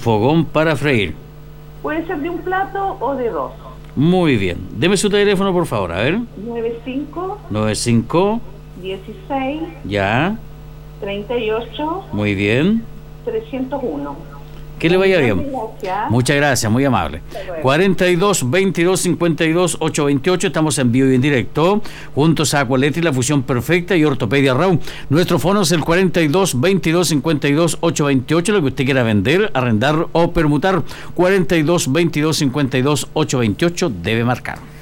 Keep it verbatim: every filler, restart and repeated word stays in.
fogón para freír. Puede ser de un plato o de dos. Muy bien. Deme su teléfono, por favor, a ver. nueve cinco nueve cinco dieciséis Ya. treinta y ocho Muy bien. trescientos uno. Que le vaya bien. Gracias. Muchas gracias, muy amable. cuarenta y dos, veintidós, cincuenta y dos, ochocientos veintiocho. Estamos en vivo y en directo. Juntos a Aqualetri, la fusión perfecta, y Ortopedia Raúl. Nuestro fono es el cuarenta y dos, veintidós, cincuenta y dos, ochocientos veintiocho. Lo que usted quiera vender, arrendar o permutar. cuarenta y dos, veintidós, cincuenta y dos, ochocientos veintiocho. Debe marcar.